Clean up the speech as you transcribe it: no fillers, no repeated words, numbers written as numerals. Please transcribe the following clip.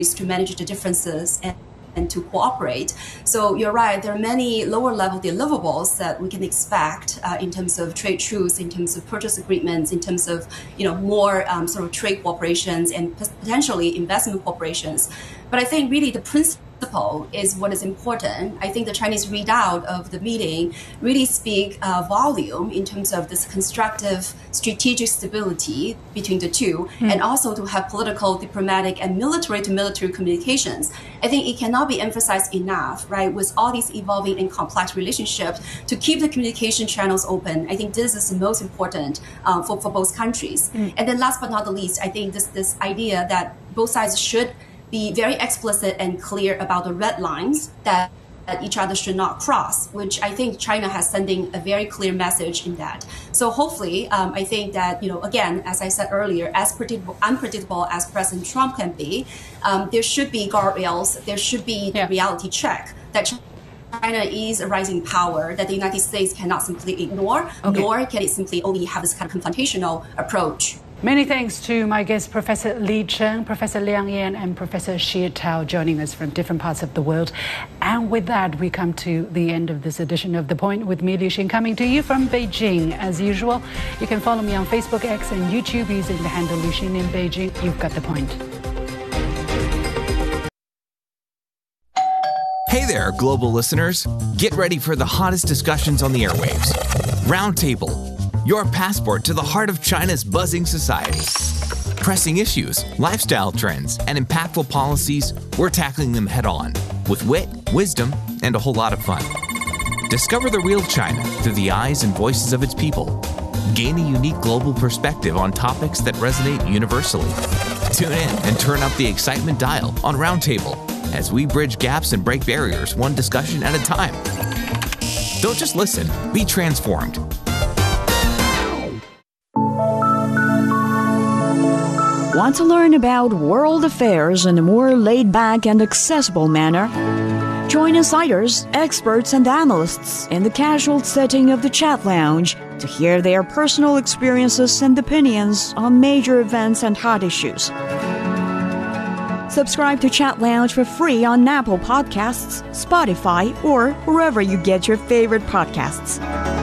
to manage the differences and to cooperate. So you're right, there are many lower level deliverables that we can expect in terms of trade truce, in terms of purchase agreements, in terms of more sort of trade cooperations and potentially investment cooperations. But I think really the principle is what is important. I think the Chinese readout of the meeting really speak volume in terms of this constructive strategic stability between the two, and also to have political, diplomatic, and military-to-military communications. I think it cannot be emphasized enough, right, with all these evolving and complex relationships, to keep the communication channels open. I think this is the most important for both countries. And then last but not the least, I think this idea that both sides should be very explicit and clear about the red lines that each other should not cross, which I think China has sending a very clear message in that. So hopefully, I think that, again, as I said earlier, as unpredictable as President Trump can be, there should be guardrails, there should be a reality check that China is a rising power that the United States cannot simply ignore, nor can it simply only have this kind of confrontational approach. Many thanks to my guests, Professor Li Cheng, Professor Liang Yan, and Professor Xie Tao, joining us from different parts of the world. And with that, we come to the end of this edition of The Point with me, Liu Xin, coming to you from Beijing. As usual, you can follow me on Facebook, X, and YouTube using the handle Liu Xin in Beijing. You've got the point. Hey there, global listeners. Get ready for the hottest discussions on the airwaves. Roundtable, your passport to the heart of China's buzzing society. Pressing issues, lifestyle trends, and impactful policies, we're tackling them head on with wit, wisdom, and a whole lot of fun. Discover the real China through the eyes and voices of its people. Gain a unique global perspective on topics that resonate universally. Tune in and turn up the excitement dial on Roundtable as we bridge gaps and break barriers one discussion at a time. Don't just listen, be transformed. Want to learn about world affairs in a more laid-back and accessible manner? Join insiders, experts, and analysts in the casual setting of the Chat Lounge to hear their personal experiences and opinions on major events and hot issues. Subscribe to Chat Lounge for free on Apple Podcasts, Spotify, or wherever you get your favorite podcasts.